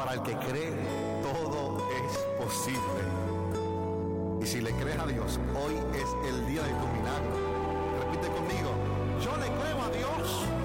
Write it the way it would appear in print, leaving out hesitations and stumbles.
Para el que cree, todo es posible. Y si le crees a Dios, hoy es el día de tu milagro. Repite conmigo: yo le creo a Dios